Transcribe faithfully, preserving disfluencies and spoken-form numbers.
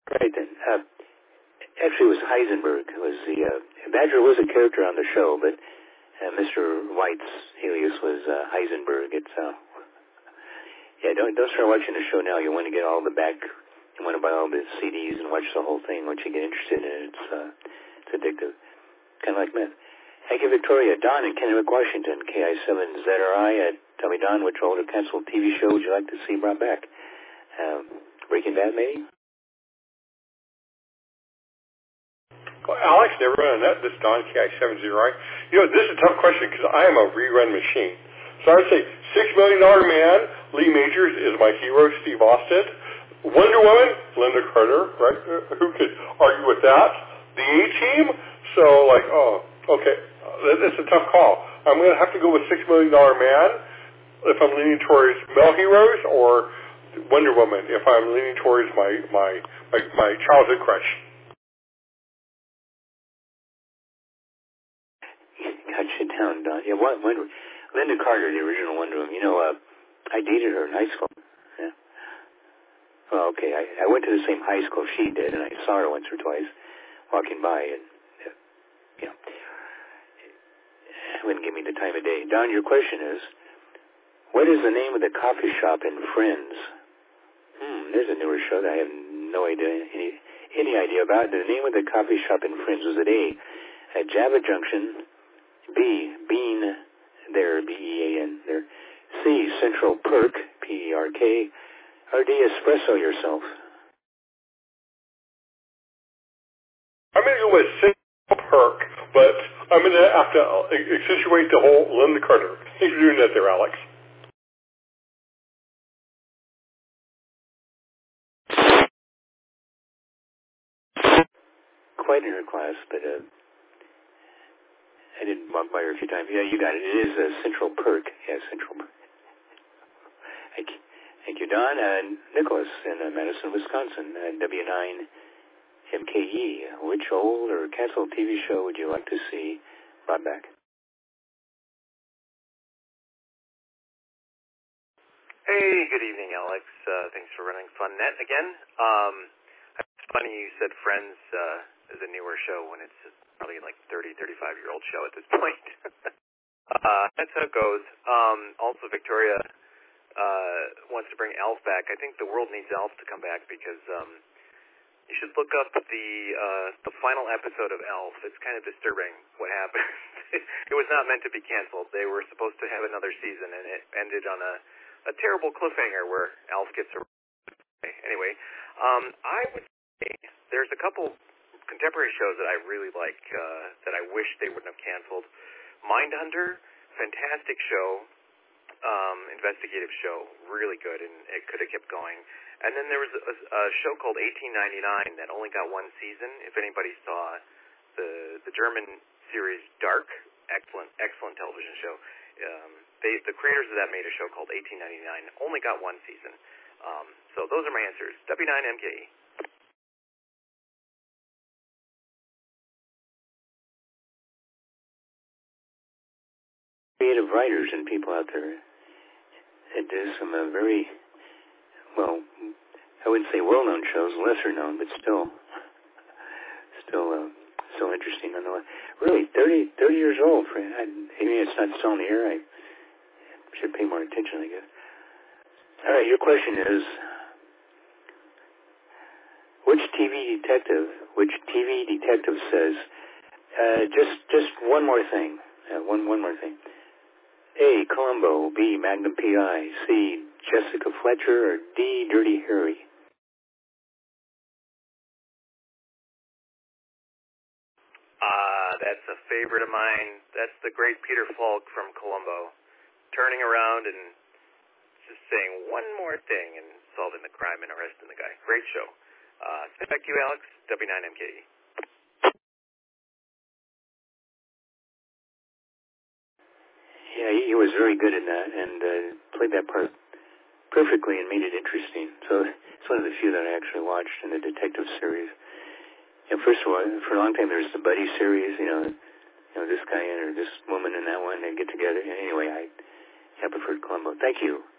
Right then. Uh, actually, it was Heisenberg. It was the uh, Badger was a character on the show, but uh, Mister White's alias was uh, Heisenberg. It's uh, yeah. Don't don't start watching the show now. You want to get all the back. You want to buy all the C Ds and watch the whole thing. Once you get interested in it, it's uh, it's addictive, kind of like meth. Thank you, Victoria. Don in Kennewick, Washington, K I seven Z R I. Uh, tell me, Don, which old or canceled T V show would you like to see brought back? Um, Breaking Bad, maybe? Well, Alex, never on that. This is Don, K I seven Z R I. You know, this is a tough question because I am a rerun machine. So I would say Six Million Dollar Man, Lee Majors is my hero, Steve Austin. Wonder Woman, Linda Carter, right? Uh, who could argue with that? The A-Team? So, like, oh, okay. That's a tough call. I'm going to have to go with Six Million Dollar Man if I'm leaning towards male heroes, or Wonder Woman if I'm leaning towards my, my, my, my childhood crush. Got you down, Don. Yeah, what, Wonder, Linda Carter, the original Wonder Woman. You know, uh, I dated her in high school. Yeah. Well, okay, I, I went to the same high school she did, and I saw her once or twice walking by, and, uh, you know, wouldn't give me the time of day. Don, your question is, what is the name of the coffee shop in Friends? Hmm, there's a newer show that I have no idea, any, any idea about. The name of the coffee shop in Friends, was it A, at Java Junction, B, Bean, there, B E A N, there, C, Central Perk, P E R K, or D, Espresso Yourself? I'm going to go with Central Perk, but I'm going to have to accentuate the whole Linda Carter. Thanks for doing that there, Alex. Quite in her class, but uh, I didn't walk by her a few times. Yeah, you got it. It is a Central Perk. Yeah, Central Perk. Thank you. Thank you, Don. Uh, Nicholas in uh, Madison, Wisconsin, uh, W nine M K E. Which old or canceled T V show would you like to see brought back? Hey, good evening, Alex. Uh, thanks for running FunNet again. Um, it's funny you said Friends uh, is a newer show when it's probably like thirty, thirty-five-year-old show at this point. uh, that's how it goes. Um, also, Victoria uh, wants to bring Alf back. I think the world needs Alf to come back because um, you should look up the uh, the final episode of Alf. It's kind of disturbing what happened. It was not meant to be canceled. They were supposed to have another season, and it ended on a a terrible cliffhanger where Alf gets a... Anyway, um, I would say there's a couple contemporary shows that I really like uh, that I wish they wouldn't have canceled. Mindhunter, fantastic show, um, investigative show, really good, and it could have kept going. And then there was a, a show called eighteen ninety-nine that only got one season. If anybody saw the the German series Dark, excellent, excellent television show. Um, they, the creators of that made a show called eighteen ninety-nine, only got one season. Um, so those are my answers. W nine M K E. Creative writers and people out there that do some uh, very, well, I wouldn't say well-known shows, lesser known, but still, still, uh, so interesting nonetheless. Really, thirty, thirty years old. For, I, I mean, it's not still in the air. I should pay more attention, I guess. All right, your question is, which T V detective, which T V detective says, uh, just, just one more thing, uh, one, one more thing. A, Columbo, B, Magnum P I, C, Jessica Fletcher, or D, Dirty Harry? Uh, that's a favorite of mine. That's the great Peter Falk from Columbo, turning around and just saying one more thing and solving the crime and arresting the guy. Great show. Uh, send back to you, Alex, W nine M K E. Yeah, he, he was very good in that and uh, played that part perfectly and made it interesting. So it's one of the few that I actually watched in the detective series. And first of all, for a long time there was the buddy series, you know, you know, this guy or this woman and that one, they get together. Anyway, I, I preferred Columbo. Thank you.